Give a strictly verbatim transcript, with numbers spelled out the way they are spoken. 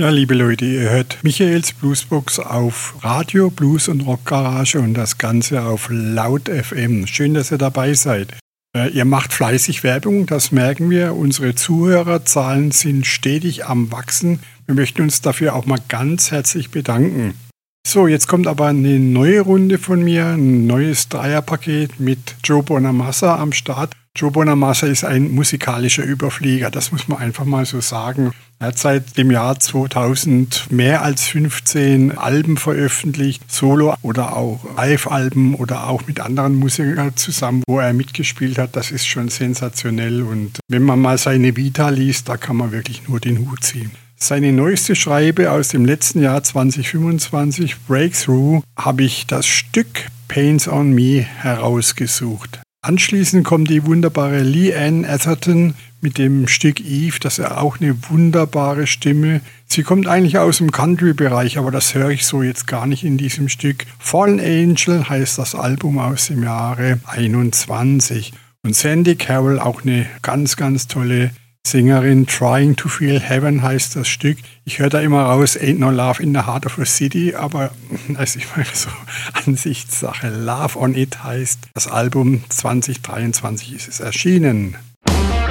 Ja, liebe Leute, ihr hört Michaels Bluesbox auf Radio Blues und Rock Garage und das Ganze auf Laut F M. Schön, dass ihr dabei seid. Äh, ihr macht fleißig Werbung, das merken wir. Unsere Zuhörerzahlen sind stetig am Wachsen. Wir möchten uns dafür auch mal ganz herzlich bedanken. So, jetzt kommt aber eine neue Runde von mir, ein neues Dreierpaket mit Joe Bonamassa am Start. Joe Bonamassa ist ein musikalischer Überflieger, das muss man einfach mal so sagen. Er hat seit dem Jahr zweitausend mehr als fünfzehn Alben veröffentlicht, Solo- oder auch Live-Alben oder auch mit anderen Musikern zusammen, wo er mitgespielt hat. Das ist schon sensationell und wenn man mal seine Vita liest, da kann man wirklich nur den Hut ziehen. Seine neueste Schreibe aus dem letzten Jahr zwanzig fünfundzwanzig, Breakthrough, habe ich das Stück Pains on Me herausgesucht. Anschließend kommt die wunderbare Lee Ann Atherton mit dem Stück Eve, das ist auch eine wunderbare Stimme. Sie kommt eigentlich aus dem Country-Bereich, aber das höre ich so jetzt gar nicht in diesem Stück. Fallen Angel heißt das Album aus dem Jahre einundzwanzig. Und Sandy Carroll, auch eine ganz, ganz tolle Sängerin. Trying to Feel Heaven heißt das Stück. Ich höre da immer raus, Ain't No Love in the Heart of a City, aber das ist immer so Ansichtssache. Love on It heißt das Album, zwanzig dreiundzwanzig ist es erschienen.